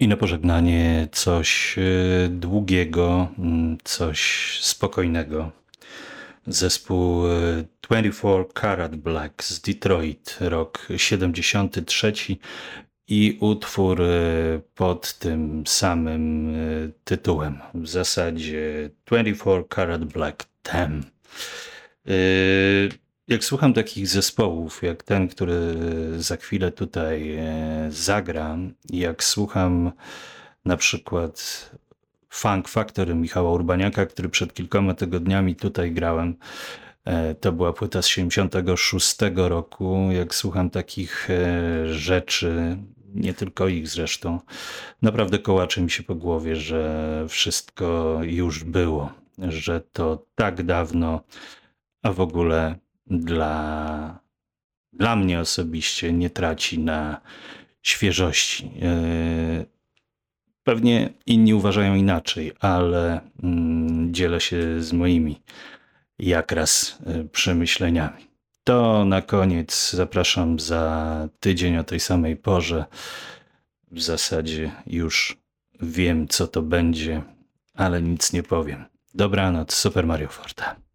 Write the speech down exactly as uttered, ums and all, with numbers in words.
na pożegnanie coś e, długiego, mm, coś spokojnego. Zespół e, dwadzieścia cztery Karat Black z Detroit, rok siedemdziesiąty trzeci i utwór e, pod tym samym e, tytułem. W zasadzie dwadzieścia cztery Karat Black Them. E, Jak słucham takich zespołów, jak ten, który za chwilę tutaj e, zagram, jak słucham na przykład Funk Factory Michała Urbaniaka, który przed kilkoma tygodniami tutaj grałem, e, to była płyta z siedemdziesiątego szóstego roku, jak słucham takich e, rzeczy, nie tylko ich zresztą, naprawdę kołacze mi się po głowie, że wszystko już było, że to tak dawno, a w ogóle dla, dla mnie osobiście nie traci na świeżości. Yy, Pewnie inni uważają inaczej, ale mm, dzielę się z moimi jakraz yy, przemyśleniami. To na koniec zapraszam za tydzień o tej samej porze. W zasadzie już wiem, co to będzie, ale nic nie powiem. Dobranoc, Super Mario Forte.